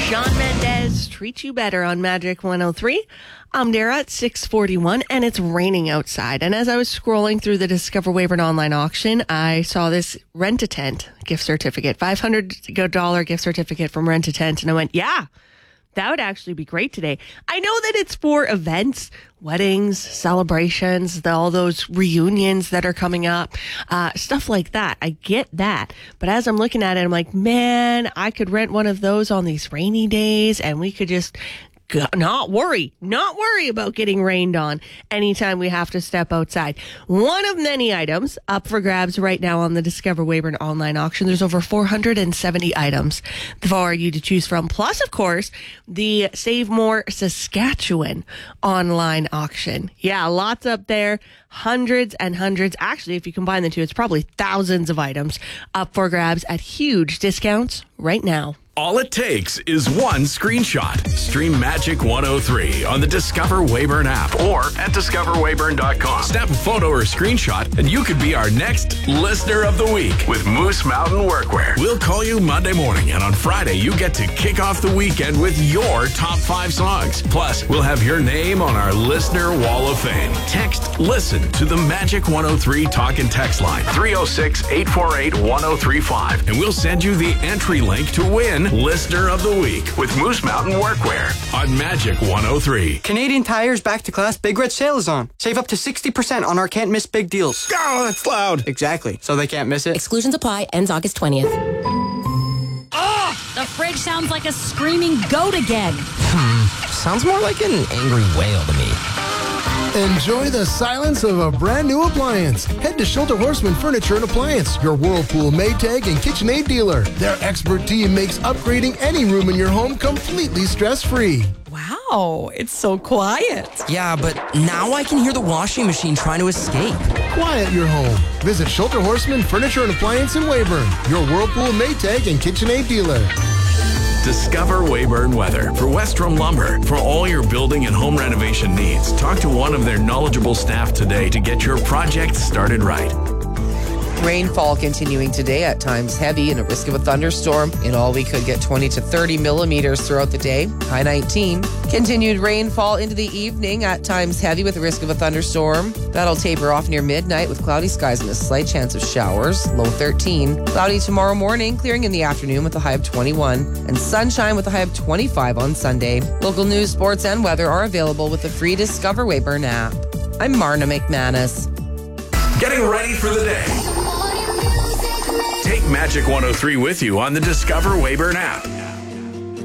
Shawn Mendes, Treat You Better on Magic 103. I'm Dara at 6:41, and it's raining outside. And as I was scrolling through the Discover Weyburn online auction, I saw this Rent-A-Tent gift certificate, $500 gift certificate from Rent-A-Tent, and I went, yeah, that would actually be great today. I know that it's for events, weddings, celebrations, all those reunions that are coming up, stuff like that. I get that. But as I'm looking at it, I'm like, man, I could rent one of those on these rainy days and we could just not worry about getting rained on anytime we have to step outside. One of many items up for grabs right now on the Discover Weyburn online auction. There's over 470 items for you to choose from. Plus, of course, the Save More Saskatchewan online auction. Yeah, lots up there. Hundreds and hundreds. Actually, if you combine the two, it's probably thousands of items up for grabs at huge discounts right now. All it takes is one screenshot. Stream Magic 103 on the Discover Weyburn app or at discoverweyburn.com. Snap a photo or screenshot and you could be our next Listener of the Week with Moose Mountain Workwear. We'll call you Monday morning, and on Friday you get to kick off the weekend with your top 5 songs. Plus, we'll have your name on our Listener Wall of Fame. Text LISTEN to the Magic 103 talk and text line 306-848-1035, and we'll send you the entry link to win Listener of the Week with Moose Mountain Workwear on Magic 103. Canadian Tire's Back to Class Big Red Sale is on. Save up to 60% on our can't miss big deals. Oh, that's loud. Exactly. So they can't miss it. Exclusions apply. Ends August 20th. Oh, the fridge sounds like a screaming goat again. Sounds more like an angry whale to me. Enjoy the silence of a brand new appliance. Head to Shelter Horseman Furniture and Appliance, your Whirlpool, Maytag, and KitchenAid dealer. Their expert team makes upgrading any room in your home completely stress-free. Wow, it's so quiet. Yeah, but now I can hear the washing machine trying to escape. Quiet your home. Visit Shelter Horseman Furniture and Appliance in Weyburn, your Whirlpool, Maytag, and KitchenAid dealer. Discover Weyburn Weather for Westrom Lumber. For all your building and home renovation needs, talk to one of their knowledgeable staff today to get your project started right. Rainfall continuing today, at times heavy and a risk of a thunderstorm. In all, we could get 20 to 30 millimeters throughout the day. High 19. Continued rainfall into the evening, at times heavy with a risk of a thunderstorm. That'll taper off near midnight with cloudy skies and a slight chance of showers. Low 13. Cloudy tomorrow morning, clearing in the afternoon with a high of 21. And sunshine with a high of 25 on Sunday. Local news, sports, and weather are available with the free Discover Weyburn app. I'm Marna McManus. Getting ready for the day. Take Magic 103 with you on the Discover Weyburn app.